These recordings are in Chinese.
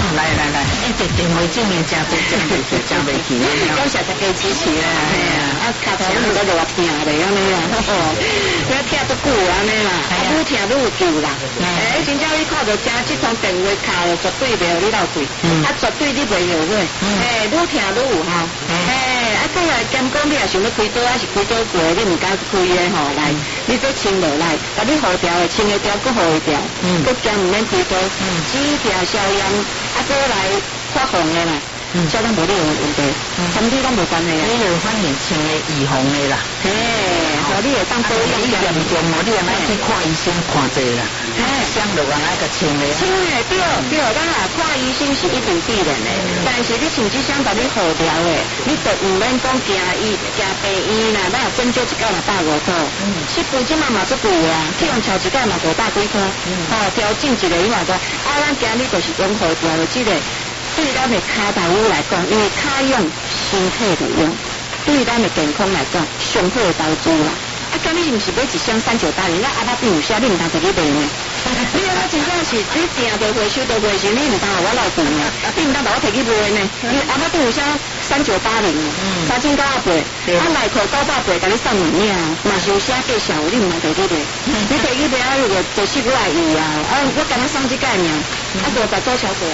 来，这电话证明真多，真袂去。 感谢大家支持啦，哎呀，卡头唔得就话听咧，安尼啦，不要听得久安尼啦，愈听愈有救啦。真正你看到听这通电话卡绝对袂有你流费，绝对你袂后悔，愈听愈有哈。再来兼讲你也想要开刀，还是开刀过，你唔敢开的吼，来，你再清落来，把你好调的清的调，搁好的调，搁兼唔免开刀，止痛消炎，再来发红的啦。叫咱无你有问题，身体咱无关系啊。 你有反正清的预防的啦。 好，你会当保养你严重哦，你也莫去看医生看济啦。想落来那个清的。 清的对，咱啊看医生是一定必然的，但是你甚至想把你好调的，你就唔免讲行病医啦，咱针灸一届150块，7步即嘛足贵啊，去用敲一届嘛500几块，调整一个你话讲，咱今日就是用好调的这个。对咱的骹头来讲，因为骹用身体的用，对咱的健康来讲，上好的投资啦。今日是唔是买一箱3980？阿爸并有写，你唔当自己买呢？你那真正是你订到回收到回收，你唔当我老钱呢？你唔当我摕去买呢？因为阿爸并有写3980，3980，内裤980，甲你送物件，嘛是有写介绍，你唔当摕去买。你摕去买啊，如果就是我来伊啊，我敢若送这个尔，50做小过啊。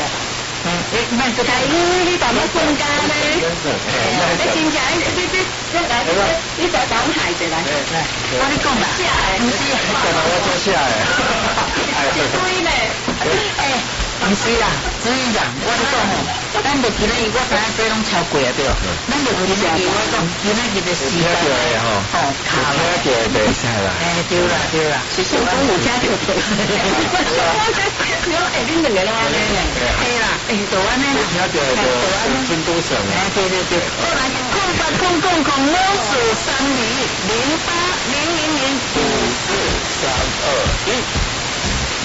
你怎么分家呢？你真正你再讲孩子来，我你讲下来，不是， 我做下来， 一堆嘞， 不是啦，主意长，我是讲吼，咱就今仔日我知影这拢超贵啊对，咱就今仔日我讲今仔日的时间吼，卡了对对啦， 对啦， 是上中午加就对，你讲恁两个啦， 嘿啦，做安尼啦， 对，分多省， 对，好来，080005430208。